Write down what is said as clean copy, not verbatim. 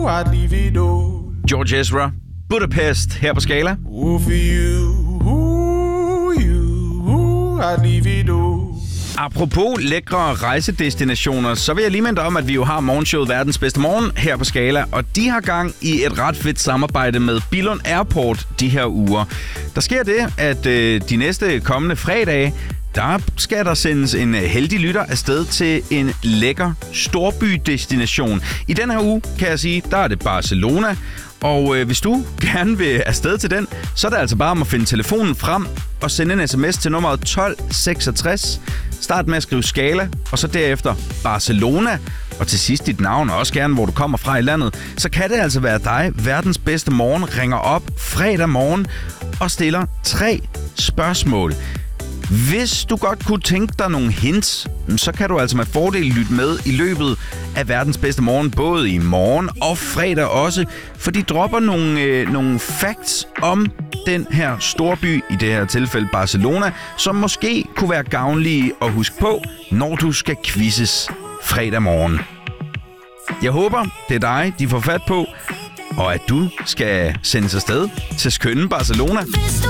I'd leave it all. George Ezra, Budapest her på Skala. Oh, for you, I'd leave it all. Apropos lækre rejsedestinationer, så vil jeg lige minde om, at vi jo har morgenshowet Verdens Bedste Morgen her på Skala, og de har gang i et ret fedt samarbejde med Billund Airport de her uger. Der sker det, at de næste kommende fredage, der skal der sendes en heldig lytter afsted til en lækker storbydestination. I den her uge, kan jeg sige, der er det Barcelona. Og hvis du gerne vil afsted til den, så er det altså bare om at finde telefonen frem og sende en sms til nummeret 1266. Start med at skrive Skala, og så derefter Barcelona. Og til sidst dit navn, og også gerne, hvor du kommer fra i landet. Så kan det altså være dig, Verdens Bedste Morgen, ringer op fredag morgen og stiller 3 spørgsmål. Hvis du godt kunne tænke dig nogle hints, så kan du altså med fordel lytte med i løbet af Verdens Bedste Morgen, både i morgen og fredag også, for de dropper nogle facts om den her storby, i det her tilfælde Barcelona, som måske kunne være gavnlige at huske på, når du skal quizzes fredag morgen. Jeg håber, det er dig, de får fat på, og at du skal sendes afsted til skønne Barcelona.